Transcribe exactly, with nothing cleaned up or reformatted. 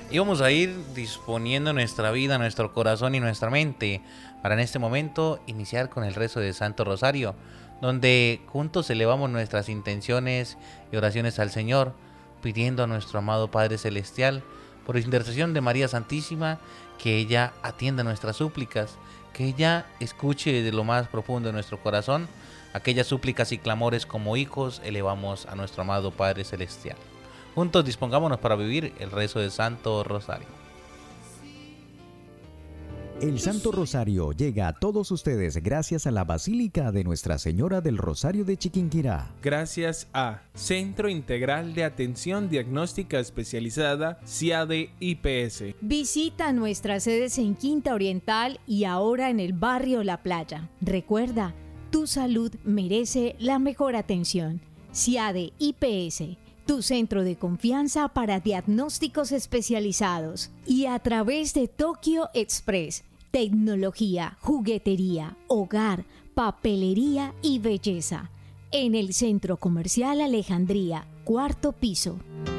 Y vamos a ir disponiendo nuestra vida, nuestro corazón y nuestra mente para en este momento iniciar con el rezo de Santo Rosario, donde juntos elevamos nuestras intenciones y oraciones al Señor, pidiendo a nuestro amado Padre Celestial, por intercesión de María Santísima, que ella atienda nuestras súplicas, que ella escuche desde lo más profundo de nuestro corazón aquellas súplicas y clamores como hijos elevamos a nuestro amado Padre Celestial. Juntos dispongámonos para vivir el rezo del Santo Rosario. El Santo Rosario llega a todos ustedes gracias a la Basílica de Nuestra Señora del Rosario de Chiquinquirá. Gracias a Centro Integral de Atención Diagnóstica Especializada, C I A D E I P S. Visita nuestras sedes en Quinta Oriental y ahora en el barrio La Playa. Recuerda, tu salud merece la mejor atención. C I A D E I P S, tu centro de confianza para diagnósticos especializados. Y a través de Tokyo Express, tecnología, juguetería, hogar, papelería y belleza. En el Centro Comercial Alejandría, cuarto piso.